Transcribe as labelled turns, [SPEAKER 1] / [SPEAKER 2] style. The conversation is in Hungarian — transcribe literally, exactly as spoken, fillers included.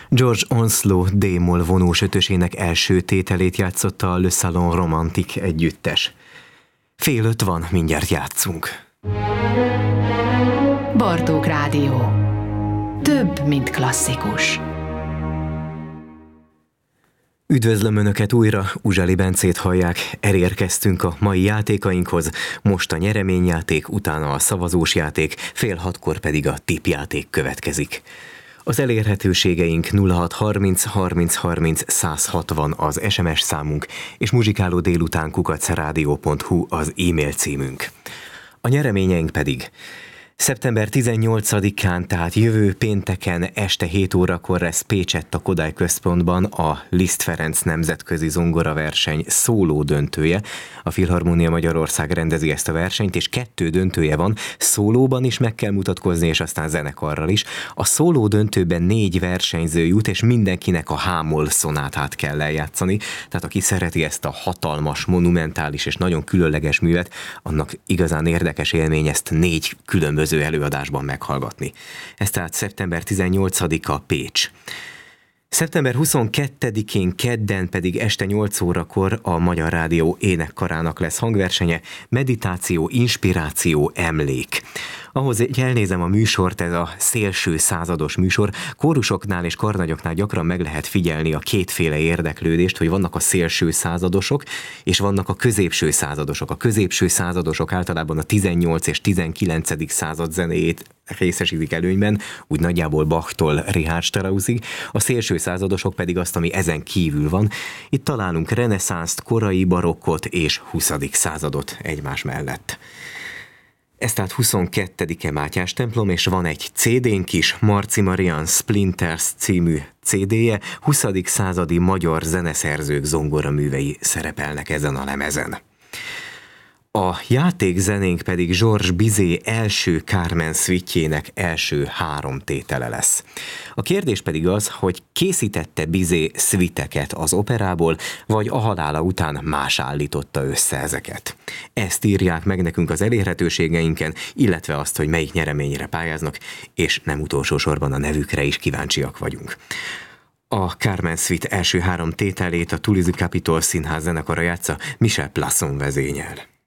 [SPEAKER 1] George Onslow D-moll vonós ötösének első tételét játszotta a Le Salon Romantique együttes. Fél öt van, mindjárt játszunk.
[SPEAKER 2] Bartók Rádió. Több, mint klasszikus.
[SPEAKER 1] Üdvözlöm Önöket újra, Uzsali Bencét hallják, elérkeztünk a mai játékainkhoz, most a nyereményjáték, utána a szavazós játék, fél hatkor pedig a tippjáték következik. Az elérhetőségeink nulla hat harminc harminc harminc száz hatvan az es em es számunk, és muzsikáló délután kukac rádió pont hu az e-mail címünk. A nyereményeink pedig szeptember tizennyolcadikán, tehát jövő pénteken este hét órakor lesz Pécsett a Kodály Központban a Liszt Ferenc nemzetközi zongoraverseny szóló döntője. A Filharmónia Magyarország rendezi ezt a versenyt, és kettő döntője van, szólóban is meg kell mutatkozni, és aztán zenekarral is. A szóló döntőben négy versenyző jut, és mindenkinek a H-moll szonátát kell eljátszani. Tehát aki szereti ezt a hatalmas, monumentális és nagyon különleges művet, annak igazán érdekes élmény ezt négy különböző előadásban meghallgatni. Ez tehát szeptember tizennyolcadika Pécs. szeptember huszonkettedikén kedden pedig este nyolc órakor a Magyar Rádió énekkarának lesz hangversenye, meditáció, inspiráció, emlék. Ahhoz, hogy elnézem a műsort, ez a szélső százados műsor, kórusoknál és karnagyoknál gyakran meg lehet figyelni a kétféle érdeklődést, hogy vannak a szélső századosok, és vannak a középső századosok. A középső századosok általában a tizennyolc és tizenkilencedik század zenéjét részesítik előnyben, úgy nagyjából Bachtól Richard Straussig, a szélső századosok pedig azt, ami ezen kívül van. Itt találunk reneszánszt, korai barokkot és huszadik századot egymás mellett. Ez tehát huszonkettedike Mátyás templom, és van egy cé dén-nk is, Marci Marian Splinters című cé dé-je, huszadik századi magyar zeneszerzők zongoraművei szerepelnek ezen a lemezen. A játékzenénk pedig Georges Bizet első Carmen szvitjének első három tétele lesz. A kérdés pedig az, hogy készítette Bizet szviteket az operából, vagy a halála után más állította össze ezeket. Ezt írják meg nekünk az elérhetőségeinken, illetve azt, hogy melyik nyereményre pályáznak, és nem utolsó sorban a nevükre is kíváncsiak vagyunk. A Carmen Suite első három tételét a Toulouse Capitol Színház zenekara játsza, Michel Plasson vezényel.